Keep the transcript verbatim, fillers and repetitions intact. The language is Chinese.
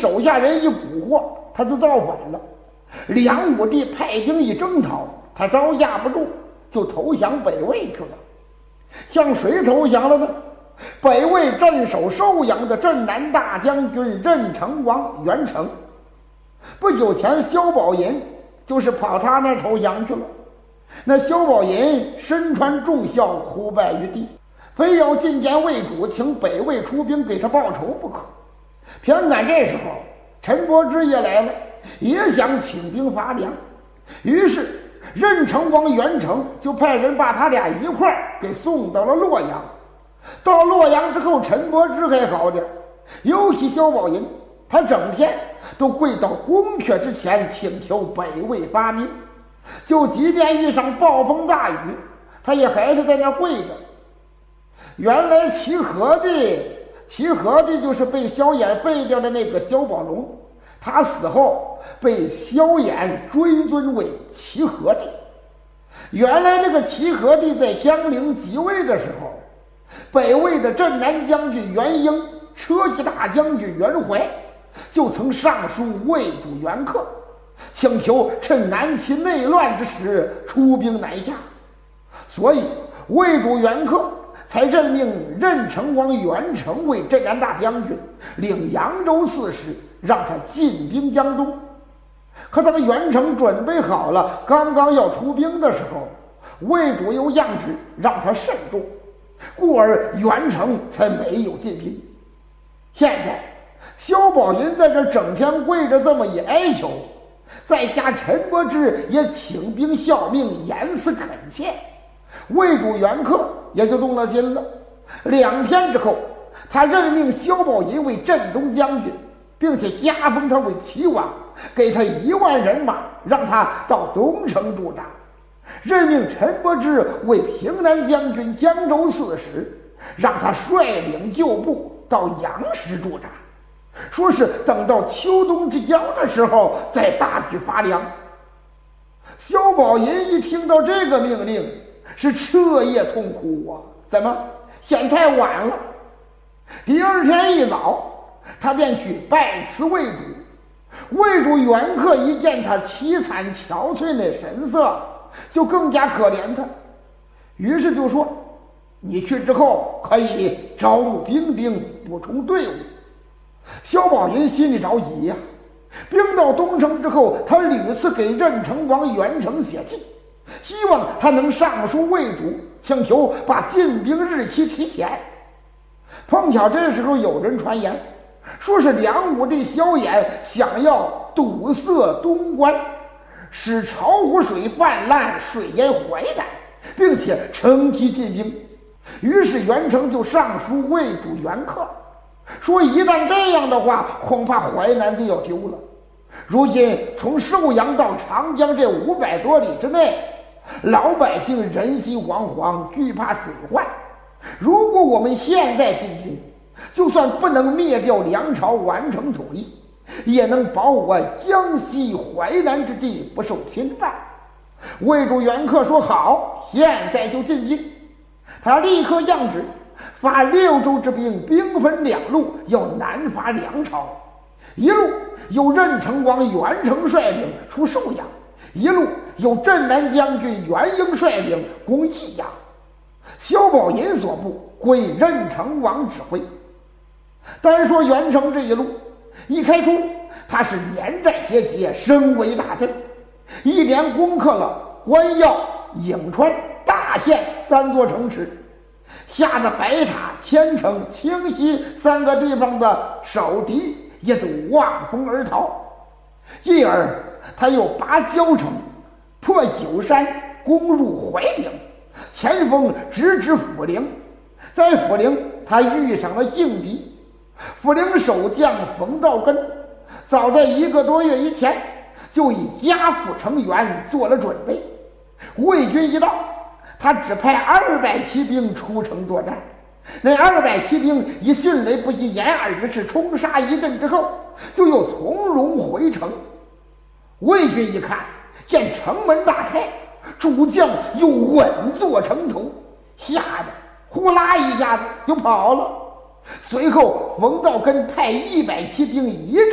手下人一蛊惑，他就造反了。梁武帝派兵一征讨，他招架不住，就投降北魏去了。向谁投降了呢？北魏镇守寿阳的镇南大将军任城王袁成。不久前萧宝寅就是跑他那投降去了。那萧宝寅身穿重孝，呼拜于地，非要觐见魏主，请北魏出兵给他报仇不可。偏赶这时候陈伯之也来了，也想请兵伐梁。于是任城王袁成就派人把他俩一块儿给送到了洛阳。到洛阳之后，陈伯之还好点，尤其萧宝寅，他整天都跪到宫阙之前请求北魏发兵，就即便遇上暴风大雨，他也还是在那跪着。原来齐和帝齐和帝就是被萧衍废掉的那个萧宝龙，他死后被萧衍追尊为齐和帝。原来这个齐和帝在江陵即位的时候，北魏的镇南将军袁英、车骑大将军袁怀就曾上书魏主袁克，请求趁南齐内乱之时出兵南下。所以魏主袁克才任命任城王袁成为镇南大将军，领扬州刺史，让他进兵江东。可他们袁成准备好了，刚刚要出兵的时候，魏主又降旨让他慎重，故而袁成才没有进兵。现在萧宝寅在这整天跪着这么一哀求，再加陈伯之也请兵效命，严词恳切，魏主袁克也就动了心了。两天之后，他任命萧宝寅为镇东将军，并且加封他为齐王，给他一万人马，让他到东城驻扎。任命陈伯之为平南将军、江州刺史，让他率领旧部到阳石驻扎，说是等到秋冬之交的时候再大举伐梁。萧宝寅一听到这个命令，是彻夜痛哭啊！怎么嫌太晚了？第二天一早，他便去拜辞魏主。魏主袁克一见他凄惨憔悴那神色，就更加可怜他，于是就说：“你去之后可以招募兵丁，补充队伍。”萧宝寅心里着急呀、啊！兵到东城之后，他屡次给任城王袁成写信，希望他能上书魏主，请求把进兵日期提前。碰巧这时候有人传言，说是梁武帝萧衍想要堵塞东关，使巢湖水泛滥，水淹淮南，并且乘机进兵。于是袁成就上书魏主袁克，说一旦这样的话，恐怕淮南就要丢了。如今从寿阳到长江这五百多里之内，老百姓人心惶惶，惧怕水患。如果我们现在进兵，就算不能灭掉梁朝，完成统一，也能保我江西淮南之地不受侵犯。魏主袁克说好，现在就进京。他立刻降旨，发六州之兵，兵分两路，要南伐梁朝。一路由任城王袁成率领出寿阳，一路由镇南将军袁英率领攻益阳。萧宝寅所部归任城王指挥。单说袁成这一路一开出，他是连战节节，声威大振，一连攻克了关耀、颍川、大县三座城池，吓得白塔、天城、清溪三个地方的守敌也都望风而逃。继而他又拔交城，破九山，攻入怀陵，前锋直指抚陵。在抚陵他遇上了劲敌，抚陵守将冯道根早在一个多月以前就已加辅成员做了准备。魏军一到，他只派二百骑兵出城作战。那二百骑兵以迅雷不及掩耳之势冲杀一阵之后，就又从容回城。魏军一看，见城门大开，主将又稳坐城头，吓得呼啦一下子就跑了。随后冯道根派一百骑兵一